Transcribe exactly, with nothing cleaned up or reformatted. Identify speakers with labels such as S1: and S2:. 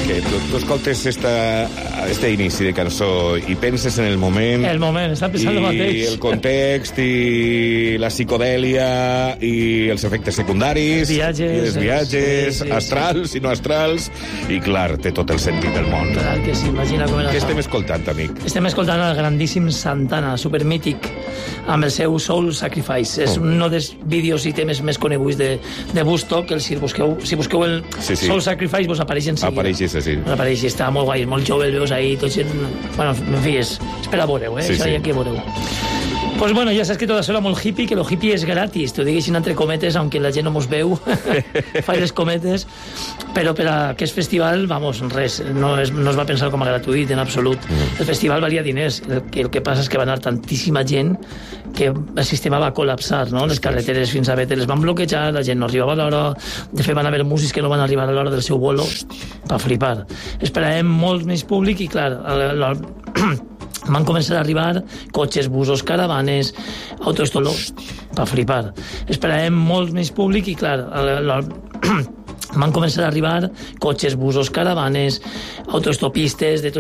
S1: que tu, tu escoltes esta, este inici de cançó i penses en el moment...
S2: El moment, està pensant el mateix.
S1: I el context, i la psicodèlia, i els efectes secundaris...
S2: Viatges...
S1: I els viatges,
S2: sí, sí,
S1: astrals i no astrals... I, clar, té tot el sentit del món.
S2: Clar que sí, imagina com era.
S1: Què estem escoltant, amic?
S2: Estem escoltant el grandíssim Santana, supermític, amb el seu Soul Sacrifice. És
S1: Oh.
S2: un dels vídeos i temes més coneguts de, de Woodstock, que si busqueu, si busqueu el
S1: Sí, sí.
S2: Soul Sacrifice vos apareix en seguida.
S1: Apareix, sí, sí.
S2: Vos apareix, està molt guai, molt jove, el veus ahí, tot sent... Bueno, en fi, és, és per a veure-ho, eh?
S1: Sí,
S2: Això
S1: sí.
S2: ja que veureu. Pues bueno, ja saps que tot això era molt hippie, que lo hippie és gratis, t'ho diguessin entre cometes, aunque la gent no mos veu, fa les cometes, però per a aquest festival, vamos, res, no es, no es va pensar com a gratuït en absolut. Mm. El festival valia diners, el que, el que passa és que va anar tantíssima gent que el sistema va col·lapsar, no? Les carreteres fins a Bete les van bloquejar, la gent no arribava a l'hora, de fet van haver músics que no van arribar a l'hora del seu bolo, per flipar. Esperàvem molt més públic i, clar, a la, la, van començar a arribar cotxes, busos, caravanes, autoestoló, per flipar. Esperàvem molt més públic i, clar, a la, la, van començar a arribar cotxes, busos, caravanes, autoestopistes, de tot